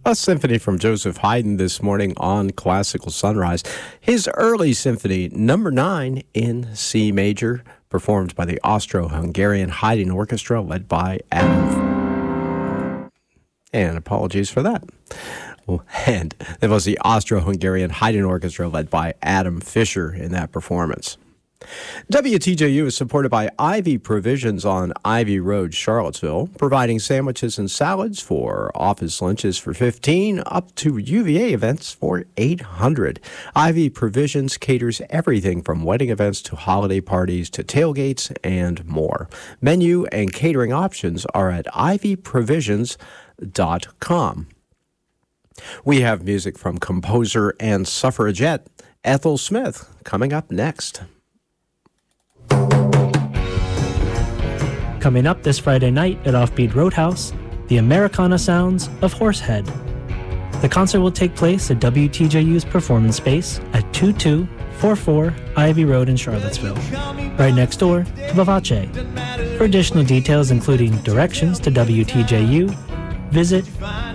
A symphony from Joseph Haydn this morning on Classical Sunrise. His early symphony, number 9 in C major, performed by the Austro-Hungarian Haydn Orchestra, led by Adam. And apologies for that. And it was the Austro-Hungarian Haydn Orchestra, led by Adam Fischer in that performance. WTJU is supported by Ivy Provisions on Ivy Road, Charlottesville, providing sandwiches and salads for office lunches for $15 up to UVA events for $800. Ivy Provisions caters everything from wedding events to holiday parties to tailgates and more. Menu and catering options are at ivyprovisions.com. We have music from composer and suffragette Ethel Smith coming up next. Coming up this Friday night at Offbeat Roadhouse, the Americana sounds of Horsehead. The concert will take place at WTJU's performance space at 2244 Ivy Road in Charlottesville, right next door to Vivace. For additional details, including directions to WTJU, visit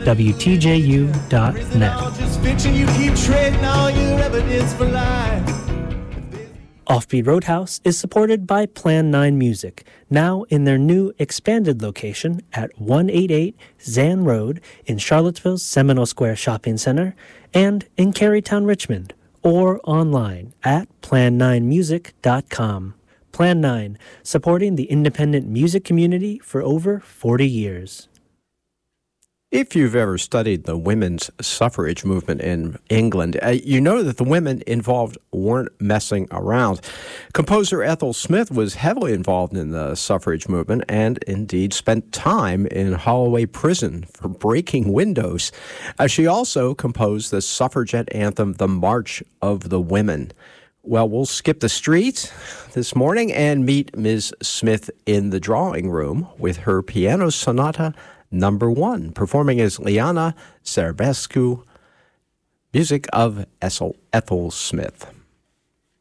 WTJU.net. Offbeat Roadhouse is supported by Plan 9 Music, now in their new expanded location at 188 Zan Road in Charlottesville's Seminole Square Shopping Center and in Carytown, Richmond, or online at plan9music.com. Plan 9, supporting the independent music community for over 40 years. If you've ever studied the women's suffrage movement in England, you know that the women involved weren't messing around. Composer Ethel Smith was heavily involved in the suffrage movement and indeed spent time in Holloway Prison for breaking windows. She also composed the suffragette anthem, The March of the Women. Well, we'll skip the streets this morning and meet Ms. Smith in the drawing room with her piano sonata number 1, performing as Liana Serbescu, music of Ethel Smith.